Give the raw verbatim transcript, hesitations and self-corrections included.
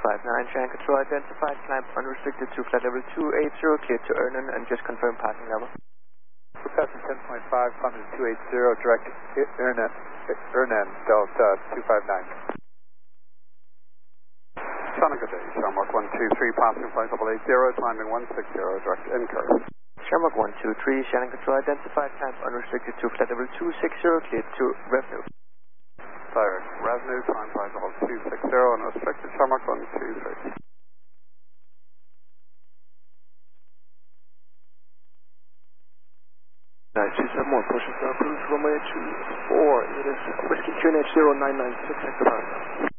five nine, Shannon Control identified, climb unrestricted to flight level two eight zero, cleared to Ernan, and just confirm passing level. Passing ten point five, climb to two eight zero, direct Ernan, Ernan, Delta two five nine. Shannon, good day, Shamrock one two three, passing flight level eight zero, climbing one six zero, direct Incur. Shamrock one two three, Shannon Control identified, climb unrestricted to flight level two six zero, cleared to revenue. Direct revenue, climb flight level two six zero, and restricted Shamrock one two three. nine two seven one, pushing south cruise runway two four, it is Whiskey Q N H zero nine nine six, active.